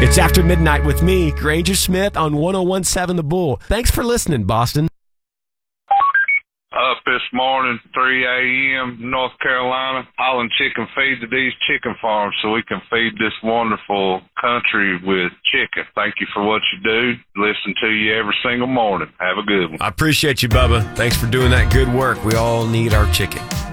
It's After Midnight with me, Granger Smith, on 101.7 The Bull. Thanks for listening, Boston. Up this morning, 3 a.m., North Carolina, hauling chicken feed to these chicken farms so we can feed this wonderful country with chicken. Thank you for what you do. Listen to you every single morning. Have a good one. I appreciate you, Bubba. Thanks for doing that good work. We all need our chicken.